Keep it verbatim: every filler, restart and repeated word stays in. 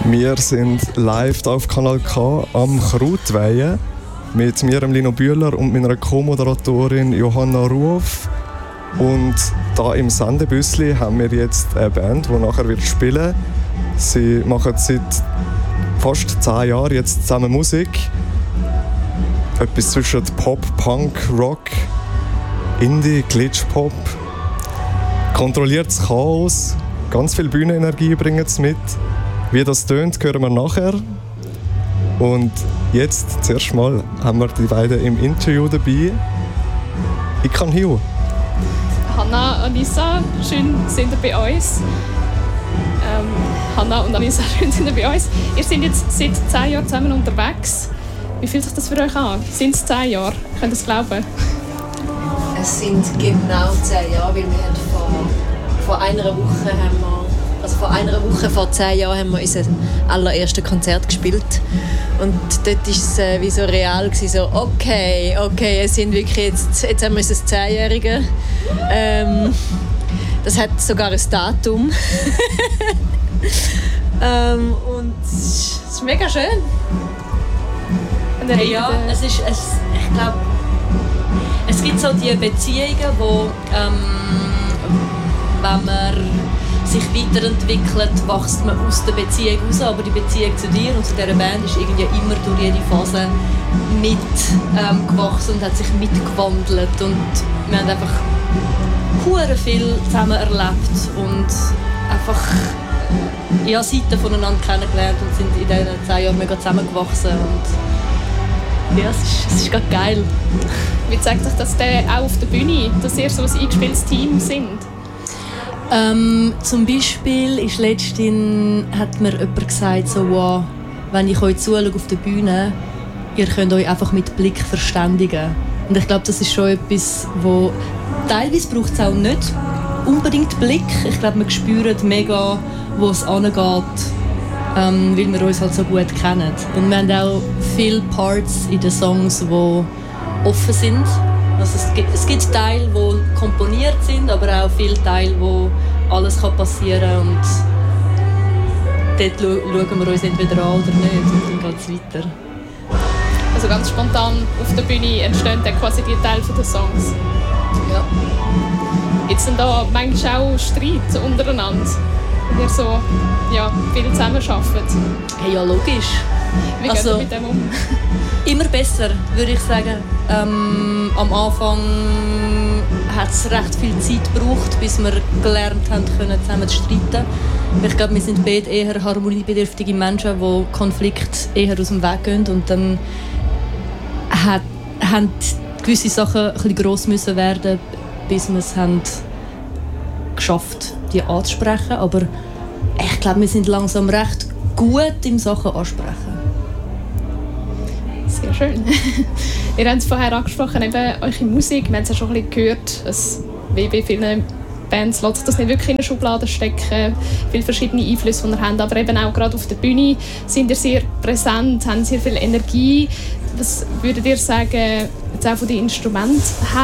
Wir sind live hier auf Kanal K am Krautweihen mit mir, Lino Bühler, und meiner Co-Moderatorin Johanna Ruoff. Und hier im Sendebüssli haben wir jetzt eine Band, die nachher wird spielen. Sie machen seit fast zehn Jahren jetzt zusammen Musik. Etwas zwischen Pop, Punk, Rock, Indie, Glitch-Pop. Kontrolliertes Chaos, ganz viel Bühnenenergie bringen sie mit. Wie das tönt, hören wir nachher. Und jetzt, zuerst mal, haben wir die beiden im Interview dabei. Ich kann hier. Hanna, Anissa, schön sind ihr bei uns. Ähm, Hanna und Anissa, schön sind ihr bei uns. Ihr seid jetzt seit zehn Jahren zusammen unterwegs. Wie fühlt sich das für euch an? Sind es zehn Jahre? Könnt ihr es glauben? Es sind genau zehn Jahre, weil wir haben vor, vor einer Woche haben wir Also vor einer Woche, vor zehn Jahren, haben wir unser allererstes Konzert gespielt. Und dort war es äh, wie so real, so okay, okay, es sind wirklich jetzt, jetzt haben wir unser Zehnjähriges. Ähm, das hat sogar ein Datum. ähm, und es ist mega schön. Hey, ja, es ist, es, ich glaube, es gibt so die Beziehungen, wo ähm, wenn man sich weiterentwickelt, wächst man aus der Beziehung raus, aber die Beziehung zu dir und zu dieser Band ist irgendwie immer durch jede Phase mit ähm, gewachsen und hat sich mitgewandelt und wir haben einfach hure viel zusammen erlebt und einfach ja, Seiten voneinander kennengelernt und sind in diesen zehn Jahren mega zusammengewachsen und ja, es ist, es ist gerade geil. Wie zeigt sich das denn auch auf der Bühne, dass ihr so ein eingespieltes Team sind? Ähm, zum Beispiel ist letztens hat mir jemand gesagt, so, wow, wenn ich euch zuschaue auf der Bühne, ihr könnt euch einfach mit Blick verständigen. Und ich glaube, das ist schon etwas, wo teilweise braucht es auch nicht unbedingt Blick. Ich glaube, wir spüren mega, wo es angeht, ähm, weil wir uns halt so gut kennen. Und wir haben auch viele Parts in den Songs, die offen sind. Also es gibt, es gibt Teile, die komponiert sind, aber auch viele Teile, wo alles passieren kann. Und dort schauen wir uns entweder an oder nicht und dann geht es weiter. Also ganz spontan auf der Bühne entstehen dann quasi die Teile der Songs? Ja. Gibt es denn da manchmal auch Streit untereinander, wenn ihr so ja, viel zusammen arbeitet? Hey, ja, logisch. Wie geht ihr mit dem um? Immer besser, würde ich sagen. Ähm, am Anfang hat es recht viel Zeit gebraucht, bis wir gelernt haben, können zusammen zu streiten. Ich glaube, wir sind beide eher harmoniebedürftige Menschen, die Konflikte eher aus dem Weg gehen. Und dann hat, haben gewisse Sachen ein bisschen gross müssen werden, bis wir es haben geschafft, die anzusprechen. Aber ich glaube, wir sind langsam recht gut im Sachen ansprechen. Sehr schön. Ihr habt es vorher angesprochen, eben eure Musik. Wir haben es ja schon ein bisschen gehört. Es, wie bei vielen Bands lässt sich das nicht wirklich in eine Schublade stecken. Viele verschiedene Einflüsse, die ihr habt. Aber eben auch gerade auf der Bühne sind ihr sehr präsent, haben sehr viel Energie. Was würdet ihr sagen, jetzt auch von den Instrumenten her?